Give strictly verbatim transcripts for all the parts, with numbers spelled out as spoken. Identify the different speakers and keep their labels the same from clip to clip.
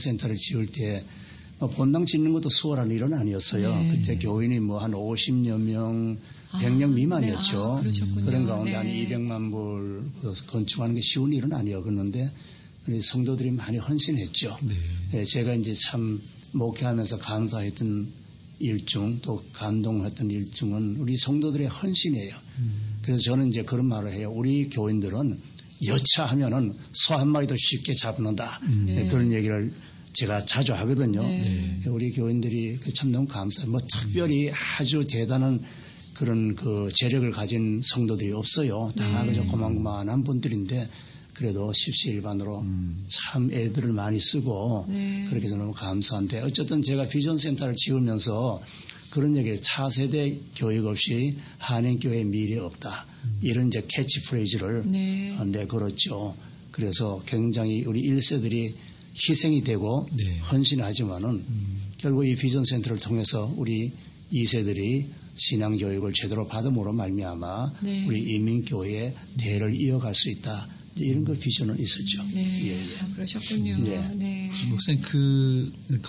Speaker 1: 센터를 지을 때 뭐 본당 짓는 것도 수월한 일은 아니었어요. 네. 그때 교인이 뭐 한 오십여 명, 백 명 아, 미만이었죠.
Speaker 2: 네. 아,
Speaker 1: 그런 가운데 네. 한 이백만 불 건축하는 게 쉬운 일은 아니었는데 우리 성도들이 많이 헌신했죠. 네. 예, 제가 이제 참 목회하면서 감사했던 일 중 또 감동했던 일 중은 우리 성도들의 헌신이에요. 음. 그래서 저는 이제 그런 말을 해요. 우리 교인들은 여차하면은 소 한 마리도 쉽게 잡는다. 음. 네. 그런 얘기를 제가 자주 하거든요. 네. 우리 교인들이 참 너무 감사해요. 뭐 특별히 아주 대단한 그런 그 재력을 가진 성도들이 없어요. 다 그저 네. 고만고만한 분들인데 그래도 십시일반으로 음. 참 애들을 많이 쓰고 네. 그렇게 해서 너무 감사한데 어쨌든 제가 비전센터를 지으면서 그런 얘기를 차세대 교육 없이 한인교회 미래 없다. 음. 이런 이제 캐치프레이즈를 네. 내걸었죠. 그래서 굉장히 우리 일 세들이 희생이 되고 네. 헌신하지만은 음. 결국 이 비전센터를 통해서 우리 이 세들이 신앙교육을 제대로 받음으로 말미암아 네. 우리 인민교회의 대를 이어갈 수 있다. 이런 걸 비전은 있었죠.
Speaker 2: 네, 예, 예. 아, 그러셨군요. 네. 네.
Speaker 3: 목사님 그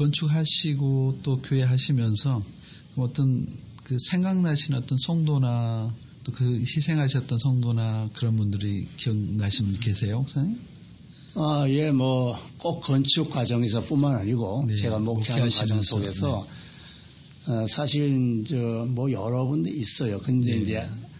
Speaker 3: 건축하시고 또 교회 하시면서 어떤 그 생각나시는 어떤 성도나 또 그 희생하셨던 성도나 그런 분들이 기억나시는 분 계세요, 목사님?
Speaker 1: 아, 예, 뭐 꼭 건축 과정에서뿐만 아니고 네, 제가 목회하는 과정 속에서 네. 어, 사실 저 뭐 여러 분도 있어요. 근데 네. 이제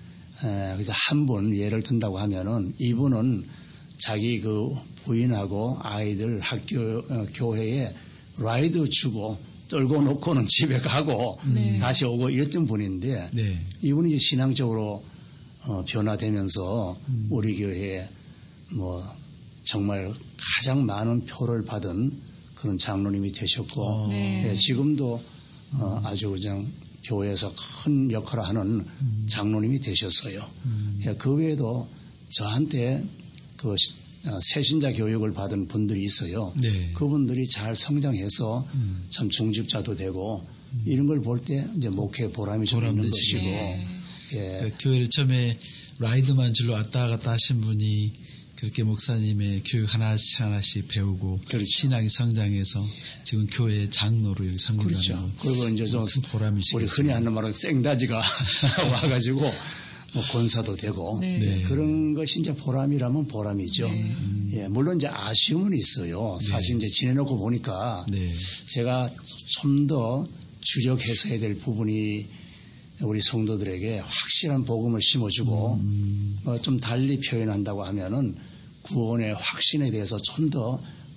Speaker 1: 에, 그래서 한 분 예를 든다고 하면은 이분은 자기 그 부인하고 아이들 학교 어, 교회에 라이드 주고 떨고 놓고는 집에 가고 네. 다시 오고 이랬던 분인데 네. 이분이 이제 신앙적으로 어, 변화되면서 음. 우리 교회에 뭐 정말 가장 많은 표를 받은 그런 장로님이 되셨고 네. 예, 지금도 어, 아주 그냥 교회에서 큰 역할을 하는 음. 장로님이 되셨어요. 음. 예, 그 외에도 저한테 그 새신자 교육을 받은 분들이 있어요. 네. 그분들이 잘 성장해서 음. 참 중직자도 되고 음. 이런 걸 볼 때 이제 목회 보람이 좀 있는 것이고. 네.
Speaker 3: 예. 그러니까 교회를 처음에 라이드만 줄로 왔다 갔다 하신 분이 그렇게 목사님의 교육 하나씩 하나씩 배우고 그렇죠. 신앙이 성장해서 지금 교회 장로로 이렇게 섬긴다는
Speaker 1: 그렇죠. 그리고 이제 좀
Speaker 3: 보람이시겠어요.
Speaker 1: 우리 흔히 하는 말은 생다지가 와가지고 뭐 권사도 되고 네. 네. 그런 것이 이제 보람이라면 보람이죠. 네. 음. 예, 물론 이제 아쉬움은 있어요. 사실 네. 이제 지내놓고 보니까 네. 제가 좀 더 주력해서 해야 될 부분이 우리 성도들에게 확실한 복음을 심어주고 음. 어, 좀 달리 표현한다고 하면은 구원의 확신에 대해서 좀 더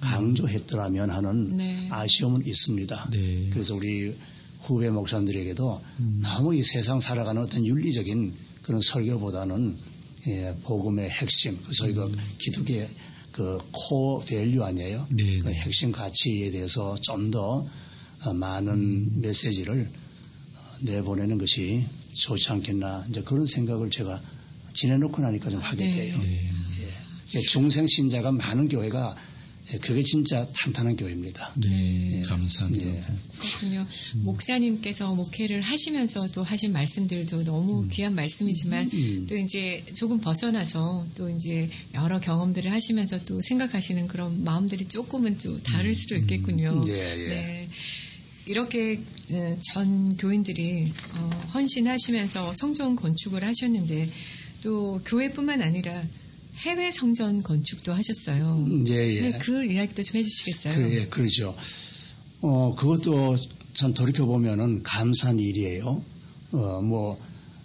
Speaker 1: 강조했더라면 하는 네. 아쉬움은 있습니다. 네. 그래서 우리 후배 목사님들에게도 음. 너무 이 세상 살아가는 어떤 윤리적인 그런 설교보다는 예, 복음의 핵심, 그 소위 음. 그 기독교의 그 코어 밸류 아니에요? 네. 그 핵심 가치에 대해서 좀 더 많은 음. 메시지를 내보내는 것이 좋지 않겠나 이제 그런 생각을 제가 지내놓고 나니까 좀 하게 돼요. 네. 예. 중생 신자가 많은 교회가 그게 진짜 탄탄한 교회입니다.
Speaker 3: 네, 예. 감사합니다. 예.
Speaker 2: 그렇군요. 음. 목사님께서 목회를 하시면서도 하신 말씀들도 너무 음. 귀한 말씀이지만 음. 또 이제 조금 벗어나서 또 이제 여러 경험들을 하시면서 또 생각하시는 그런 마음들이 조금은 좀 다를 수도 있겠군요.
Speaker 1: 음. 예, 예.
Speaker 2: 네. 이렇게 전 교인들이 헌신하시면서 성전 건축을 하셨는데 또 교회뿐만 아니라 해외 성전 건축도 하셨어요.
Speaker 1: 예, 예.
Speaker 2: 네, 그 이야기도 좀 해주시겠어요?
Speaker 1: 그, 예, 그러죠. 어, 그것도 참 돌이켜보면은 감사한 일이에요. 어, 뭐,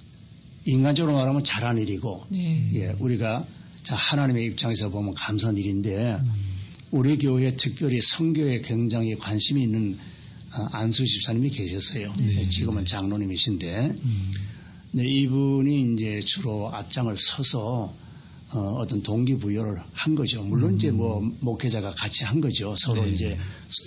Speaker 1: 인간적으로 말하면 잘한 일이고, 네. 예, 우리가 자, 하나님의 입장에서 보면 감사한 일인데, 음. 우리 교회에 특별히 선교에 굉장히 관심이 있는 안수 집사님이 계셨어요. 네. 지금은 장로님이신데, 음. 네, 이분이 이제 주로 앞장을 서서 어, 어떤 동기부여를 한 거죠. 물론 음. 이제 뭐 목회자가 같이 한 거죠. 서로 네. 이제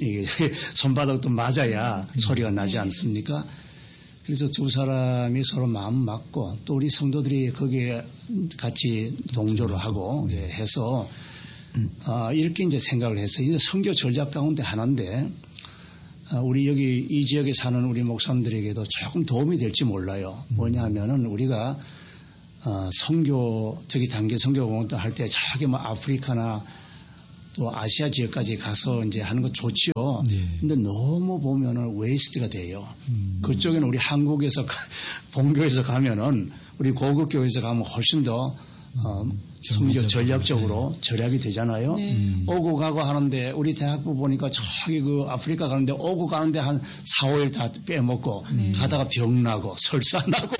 Speaker 1: 손바닥도 맞아야 음. 소리가 나지 않습니까? 그래서 두 사람이 서로 마음 맞고 또 우리 성도들이 거기에 같이 동조를 하고 네. 해서 음. 아, 이렇게 이제 생각을 해서 이제 선교 전략 가운데 하나인데. 우리 여기 이 지역에 사는 우리 목사님들에게도 조금 도움이 될지 몰라요. 뭐냐 하면은 우리가 어, 선교, 특히 단계 선교 공헌도 할 때 저기 뭐 아프리카나 또 아시아 지역까지 가서 이제 하는 거 좋지요.
Speaker 3: 네.
Speaker 1: 근데 너무 보면은 웨이스트가 돼요. 음. 그쪽에는 우리 한국에서 본교에서 가면은 우리 고급 교회에서 가면 훨씬 더 어, 성교 전략적으로 네. 절약이 되잖아요. 네. 음. 오고 가고 하는데 우리 대학부 보니까 저기 그 아프리카 가는데 오고 가는데 한 사, 오일 다 빼먹고 네. 가다가 병나고 설사나고.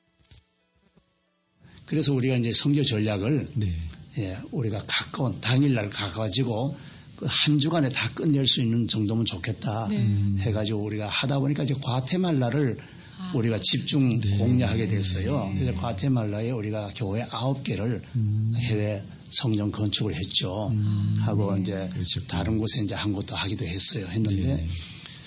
Speaker 1: 그래서 우리가 이제 성교 전략을 네. 예, 우리가 가까운 당일날 가가지고 그 한 주간에 다 끝낼 수 있는 정도면 좋겠다 네. 해가지고 우리가 하다 보니까 이제 과테말라를 아. 우리가 집중 네. 공략하게 됐어요. 네. 그래서 과테말라에 우리가 교회 아홉 개를 음. 해외 성전 건축을 했죠. 음. 하고 네. 이제 그렇죠. 다른 곳에 이제 한 곳도 하기도 했어요. 했는데, 네.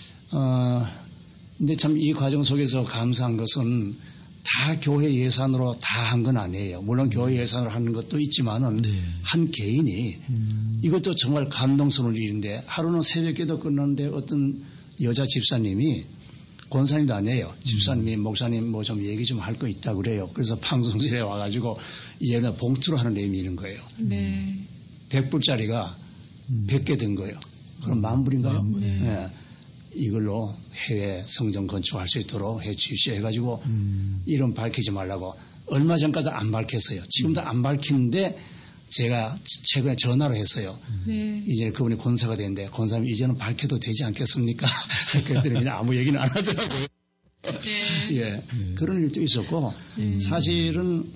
Speaker 1: 어, 근데 참 이 과정 속에서 감사한 것은 다 교회 예산으로 다 한 건 아니에요. 물론 교회 예산으로 하는 것도 있지만은 네. 한 개인이 음. 이것도 정말 감동스러운 일인데 하루는 새벽기도 끝났는데 어떤 여자 집사님이 권사님도 아니에요. 집사님이 음. 목사님 뭐 좀 얘기 좀 할 거 있다 그래요. 그래서 방송실에 와가지고 얘는 봉투로 하는 내용이 있는 거예요. 네. 백 불짜리가 음. 백 개 된 거예요. 그럼 만 불인가요? 네. 네. 이걸로 해외 성전 건축할 수 있도록 해 주시오 해가지고 음. 이름 밝히지 말라고 얼마 전까지 안 밝혔어요. 지금도 안 밝히는데 제가 최근에 전화로 했어요. 네. 이제 그분이 권사가 됐는데 권사님 이제는 밝혀도 되지 않겠습니까? 그랬더니 그냥 아무 얘기는 안 하더라고요. 네. 예, 네. 그런 일도 있었고 네. 사실은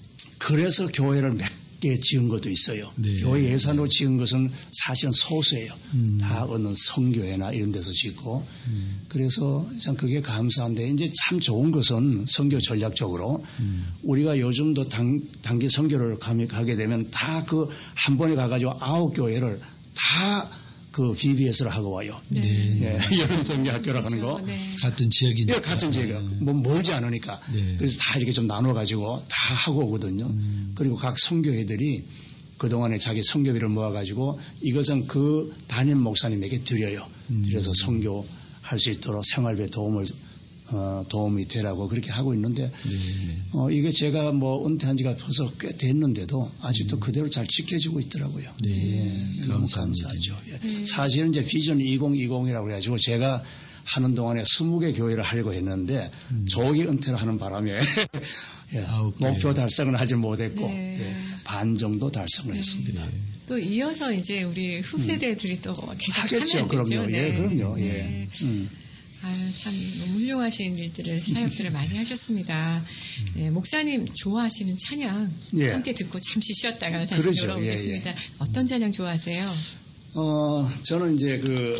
Speaker 1: 그래서 교회를 몇 개 지은 것도 있어요. 네. 교회 예산으로 지은 것은 사실은 소수예요. 음. 다 어느 성교회나 이런 데서 짓고 음. 그래서 참 그게 감사한데 이제 참 좋은 것은 성교 전략적으로 음. 우리가 요즘도 당, 단기 성교를 가게 되면 다 그 한 번에 가가지고 아홉 교회를 다 그 비비에스를 하고 와요. 네. 예, 여름 성교학교라고 하는 거. 네.
Speaker 3: 같은 지역이니까.
Speaker 1: 예, 같은 지역이요. 네. 뭐 멀지 않으니까. 네. 그래서 다 이렇게 좀 나눠가지고 다 하고 오거든요. 음. 그리고 각 성교회들이 그동안에 자기 성교비를 모아가지고 이것은 그 담임 목사님에게 드려요. 음. 드려서 성교할 수 있도록 생활비에 도움을 어, 도움이 되라고 그렇게 하고 있는데 네. 어, 이게 제가 뭐 은퇴한 지가 벌써 꽤 됐는데도 아직도 음. 그대로 잘 지켜지고 있더라고요. 네. 예, 너무 감사하죠. 예. 네. 사실은 이제 비전 이천이십이라고 해가지고 제가 하는 동안에 스무 개 교회를 하려고 했는데 음. 조기 은퇴를 하는 바람에 예, 아우, 목표 달성은 하지 못했고 네. 예, 반 정도 달성을 네. 했습니다. 네.
Speaker 2: 또 이어서 이제 우리 후세대들이 음. 또 계속 하겠죠. 하면 되죠.
Speaker 1: 그럼요.
Speaker 2: 네.
Speaker 1: 예, 그럼요.
Speaker 2: 네.
Speaker 1: 예. 음.
Speaker 2: 아유, 참 너무 훌륭하신 일들을 사역들을 많이 하셨습니다. 네, 목사님 좋아하시는 찬양 예. 함께 듣고 잠시 쉬었다가 다시
Speaker 1: 그렇죠.
Speaker 2: 돌아오겠습니다.
Speaker 1: 예, 예.
Speaker 2: 어떤 찬양 좋아하세요?
Speaker 1: 어, 저는 이제 그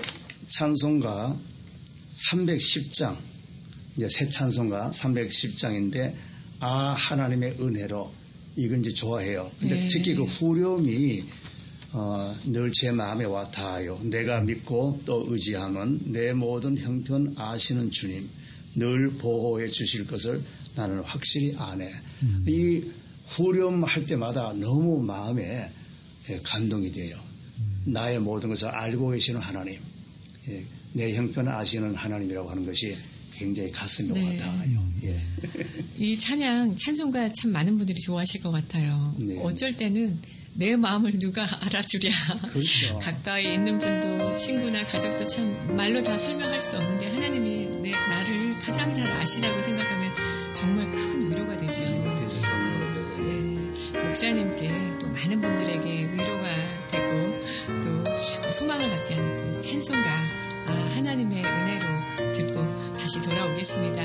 Speaker 1: 찬송가 삼백십 장 이제 새 찬송가 삼백십 장인데 아 하나님의 은혜로 이건 이제 좋아해요. 근데 네. 특히 그 후렴이 어, 늘 제 마음에 와 닿아요. 내가 믿고 또 의지함은 내 모든 형편 아시는 주님 늘 보호해 주실 것을 나는 확실히 아네. 음. 이 후렴할 때마다 너무 마음에 예, 감동이 돼요. 음. 나의 모든 것을 알고 계시는 하나님, 예, 내 형편 아시는 하나님이라고 하는 것이 굉장히 가슴에 네. 와닿아요. 예.
Speaker 2: 이 찬양 찬송가 참 많은 분들이 좋아하실 것 같아요. 네. 어쩔 때는 내 마음을 누가 알아주랴. 그렇죠. 가까이 있는 분도 친구나 가족도 참 말로 다 설명할 수도 없는데 하나님이 내, 나를 가장 잘 아시다고 생각하면 정말 큰 위로가 되죠. 네, 목사님께 또 많은 분들에게 위로가 되고 또 소망을 갖게 하는 그 찬송가 아, 하나님의 은혜로 듣고 다시 돌아오겠습니다.